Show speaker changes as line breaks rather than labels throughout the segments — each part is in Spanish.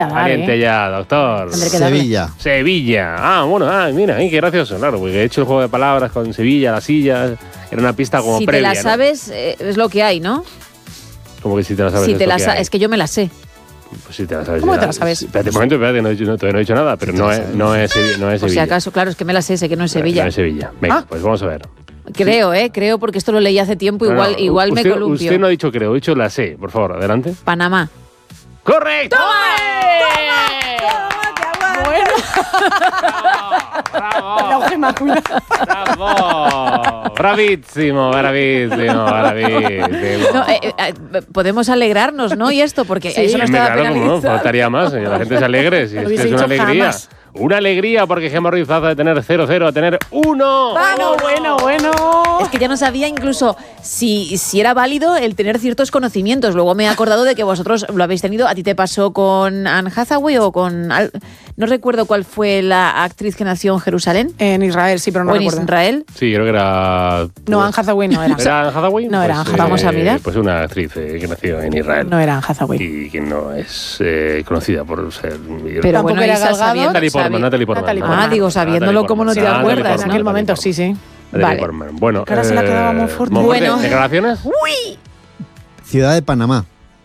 Valiente ya, doctor. Sevilla. Mira, qué gracioso, claro, porque he hecho el juego de palabras con Sevilla, la silla, era una pista como previa.
Si te la sabes, es lo que hay, ¿no?
Como que si te la sabes.
Es que yo me la sé.
Pues si te la sabes.
¿Cómo te la sabes?
Espérate un momento, todavía no he dicho nada, pero no es Sevilla.
Por si acaso, claro, es que me la sé que no es Sevilla.
No es Sevilla. Venga, pues vamos a ver.
Creo, porque esto lo leí hace tiempo, igual me columpio.
Usted no ha dicho creo, ha dicho la sé, por favor, adelante.
Panamá.
¡Correcto!
Bueno.
¡Bravo! Bravísimo.
No, podemos alegrarnos, ¿no? Y esto, porque eso no estaba penalizado.
No, faltaría más, la gente se alegre, si es una alegría. Jamás. Una alegría porque Gemma Ruiz pasa de tener 0-0 a tener 1.
Bueno. Es que ya no sabía incluso si era válido el tener ciertos conocimientos. Luego me he acordado de que vosotros lo habéis tenido. ¿A ti te pasó con Anne Hathaway o con...? No recuerdo cuál fue la actriz que nació en Jerusalén.
En Israel, sí, pero no recuerdo.
¿En Israel?
Sí, creo que era...
No, Anne Hathaway no era.
¿Era Anne Hathaway?
No era Anne Hathaway.
Vamos a mirar.
Pues una actriz que nació en Israel.
No era Anne Hathaway.
Y que no es conocida por ser...
Pero bueno,
era Gal Gadot.
Natalie Portman.
Digo, sabiéndolo, ¿cómo no te acuerdas?
En aquel momento, sí.
Vale. Bueno,
ahora se la quedaba muy fuerte.
Bueno.
¿Declaraciones?
¡Uy!
Ciudad de Panamá.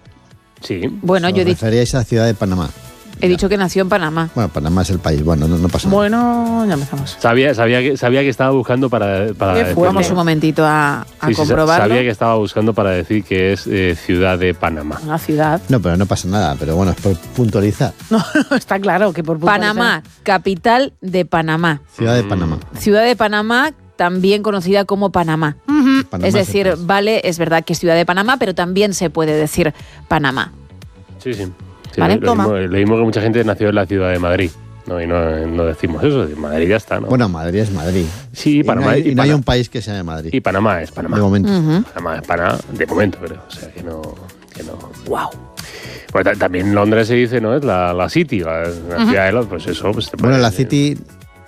Sí.
Bueno, yo he dicho...
referíais a Ciudad de Panamá.
He dicho que nació en Panamá.
Bueno, Panamá es el país. Bueno, no pasa nada.
Bueno, ya empezamos.
Sabía que estaba buscando para
Vamos un momentito a comprobarlo.
Sabía que estaba buscando para decir que es Ciudad de Panamá.
Una ciudad.
No, pero no pasa nada. Pero bueno, es por puntualizar.
No, está claro que por puntualizar.
Panamá, capital de Panamá.
Ciudad de Panamá.
Ciudad de Panamá, también conocida como Panamá.
Panamá
es decir, es verdad que es Ciudad de Panamá, pero también se puede decir Panamá.
Sí.
¿Vale?
Lo mismo que mucha gente nació en la ciudad de Madrid. No, y no decimos eso. Madrid ya está, ¿no?
Bueno, Madrid es Madrid.
Sí, Panamá.
Y no hay un país que se llame Madrid.
Y Panamá es Panamá.
De momento.
Panamá es Panamá, de momento, creo. O sea, que no.
¡Wow!
Pues también Londres se dice, ¿no? Es la City, la ciudad de Londres. Pues eso. Pues
bueno, la City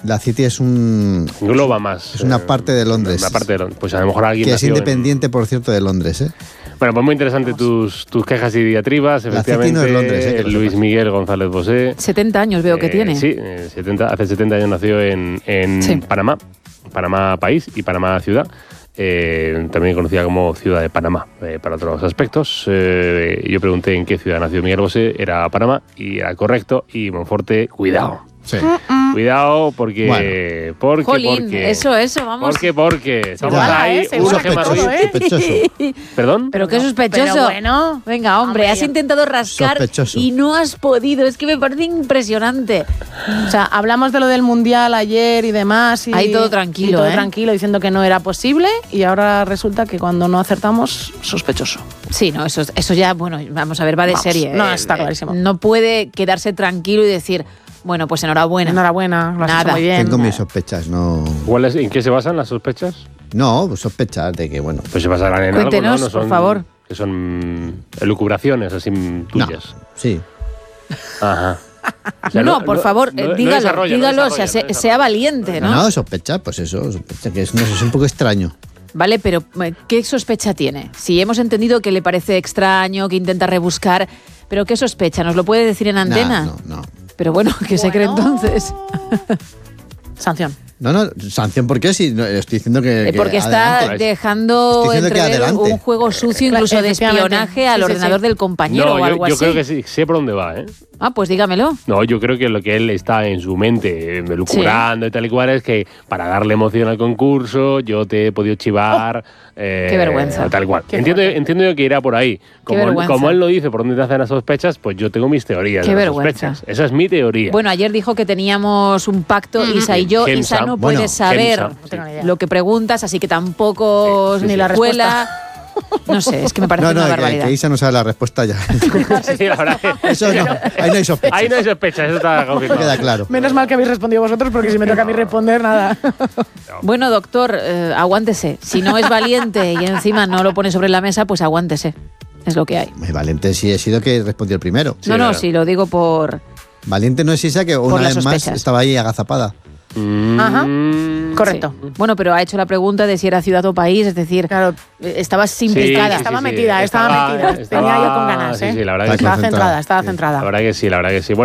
es un...
Engloba más.
Es una parte de Londres.
Una parte de Londres. Pues a lo mejor alguien
que es independiente, por cierto, de Londres, ¿eh?
Bueno, pues muy interesante tus quejas y diatribas. Efectivamente,
no es Londres,
Luis Miguel González Bosé.
70 años veo que tiene.
Sí, hace 70 años nació en Panamá. Panamá país y Panamá ciudad. También conocida como Ciudad de Panamá para otros aspectos. Yo pregunté en qué ciudad nació Miguel Bosé, era Panamá y era correcto. Y Monforte, cuidado.
Sí.
Cuidado porque...
Jolín, eso, vamos.
Porque estamos ahí.
Sospechoso.
¿Perdón?
Pero qué sospechoso.
Pero bueno.
Venga, hombre, has intentado rascar y no has podido. Es que me parece impresionante.
O sea, hablamos de lo del Mundial ayer y demás.
Ahí todo tranquilo,
tranquilo, diciendo que no era posible. Y ahora resulta que cuando no acertamos, sospechoso.
Sí, no, eso ya, bueno, vamos a ver, va de serie.
No, está clarísimo.
No puede quedarse tranquilo y decir... Bueno, pues enhorabuena.
Lo has hecho muy bien.
Tengo mis sospechas, no...
¿En qué se basan las sospechas?
No, pues sospechas de que, bueno...
Pues se basarán en
Cuéntenos,
algo, ¿no?
por favor.
Que son elucubraciones así tuyas.
No, sí.
Ajá.
O sea, por favor, dígalo, sea valiente, ¿no?
No, sospecha, pues eso, sospecha, que es un poco extraño.
Vale, pero ¿qué sospecha tiene? Si hemos entendido que le parece extraño, que intenta rebuscar, pero ¿qué sospecha? ¿Nos lo puede decir en antena?
No.
Pero bueno, ¿qué se cree entonces?
Sanción.
No, sanción, ¿por qué? Si estoy diciendo que
porque está dejando entrever un juego sucio, incluso de espionaje al ordenador del compañero o algo así.
Yo creo que sí, sé por dónde va, ¿eh?
Ah, pues dígamelo.
No, yo creo que lo que él está en su mente elucubrando y tal y cual es que para darle emoción al concurso yo te he podido chivar.
Qué vergüenza.
Tal cual. Entiendo yo que irá por ahí. Como él lo dice, por dónde te hacen las sospechas, pues yo tengo mis teorías.
Qué
de las
vergüenza.
Sospechas. Esa es mi teoría.
Bueno, ayer dijo que teníamos un pacto, Isa y yo. Isa no puede saber lo que preguntas, así que tampoco ni la escuela. No sé, es que me parece una barbaridad.
Que Isa no sabe la respuesta ya.
Sí, la verdad que...
Eso no, ahí no hay sospecha.
Ahí no hay sospecha, eso está confirmado.
Queda claro.
Menos mal que habéis respondido vosotros, porque si me toca a mí responder, nada.
Bueno, doctor, aguántese. Si no es valiente y encima no lo pone sobre la mesa, pues aguántese. Es lo que hay.
Muy valiente sí he sido que respondió el primero.
Sí, sí, lo digo por...
Valiente no es Isa, que una vez más estaba ahí agazapada.
Ajá. Correcto.
Sí. Bueno, pero ha hecho la pregunta de si era ciudad o país, es decir, claro, estabas implicada.
Estaba metida. Tenía yo con ganas,
Sí, la verdad
estaba centrada.
La verdad que sí. Bueno,